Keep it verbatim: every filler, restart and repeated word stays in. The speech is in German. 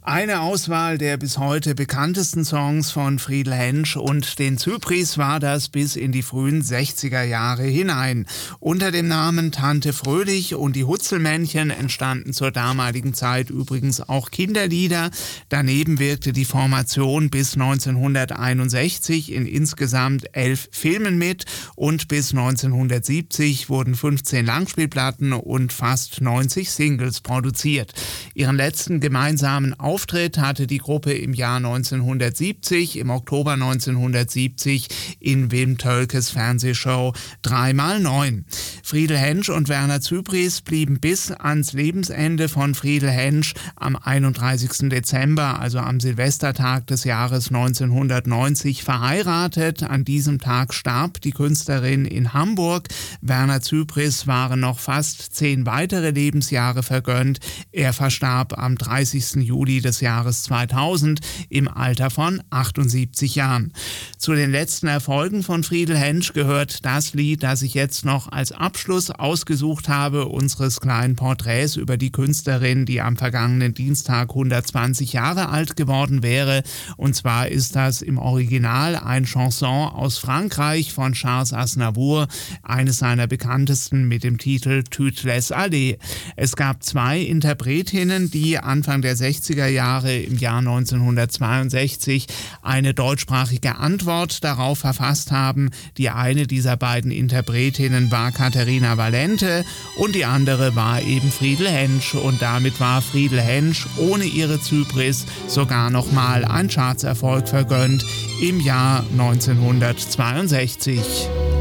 Eine Auswahl der bis heute bekanntesten Songs von Friedel Hensch und den Zypris war das bis in die frühen sechziger Jahre hinein. Unter dem Namen Tante Fröhlich und die Hutzelmännchen entstanden zur damaligen Zeit übrigens auch Kinderlieder. Daneben wirkte die Formation bis neunzehnhunderteinundsechzig in insgesamt elf Filmen mit und bis neunzehnhundertsiebzig wurden fünfzehn Langspielplatten und fast neunzig Singles produziert. Ihren letzten gemeinsamen Auftritt hatte die Gruppe im Jahr neunzehnhundertsiebzig, im Oktober neunzehnhundertsiebzig in Wim Tölkes Fernsehshow drei mal neun. Friedel Hensch und Werner Zypris blieben bis ans Lebensende von Friedel Hensch am einunddreißigsten Dezember, also am Silvestertag des Jahres neunzehnhundertneunzig, verheiratet. An diesem Tag starb die Künstlerin in Hamburg. Werner Zypris waren noch fast zehn weitere Lebensjahre vergönnt. Er verstarb am dreißigsten Juli des Jahres zweitausend im Alter von achtundsiebzig Jahren. Zu den letzten Erfolgen von Friedel Hensch gehört das Lied, das ich jetzt noch als Abschluss ausgesucht habe, unseres kleinen Porträts über die Künstlerin, die am vergangenen Dienstag hundertzwanzig Jahre alt geworden wäre. Und zwar ist das im Original ein Chanson aus Frankreich von Charles Aznavour, eines seiner bekanntesten mit dem Titel Toute laisse aller. Es gab zwei Interpretinnen, die Anfang der sechziger Jahre im Jahr neunzehnhundertzweiundsechzig eine deutschsprachige Antwort darauf verfasst haben. Die eine dieser beiden Interpretinnen war Katharina Valente und die andere war eben Friedel Hensch. Und damit war Friedel Hensch ohne ihre Zypris sogar nochmal ein Chartserfolg vergönnt im Jahr neunzehnhundertzweiundsechzig.